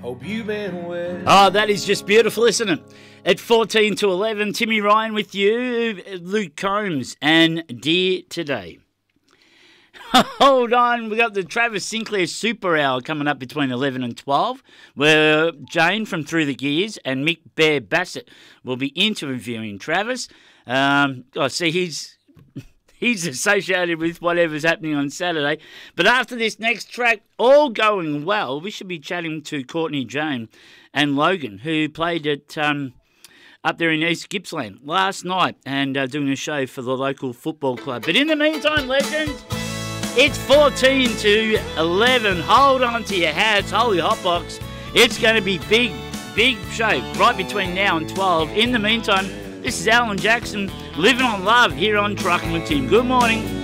Hope you've been well. Oh, that is just beautiful, isn't it? At 14 to 11, Timmy Ryan with you, Luke Combs, and Dear Today. Hold on, we got the Travis Sinclair Super Hour coming up between 11 and 12, where Jane from Through the Gears and Mick Bear Bassett will be interviewing Travis. I see he's associated with whatever's happening on Saturday. But after this next track, all going well, we should be chatting to Courtney Jane and Logan, who played at up there in East Gippsland last night and doing a show for the local football club. But in the meantime, legends, it's 14 to 11. Hold on to your hats. Holy hotbox. It's going to be big show right between now and 12. In the meantime, this is Alan Jackson, Living on Love here on Trucking with Tim. Good morning.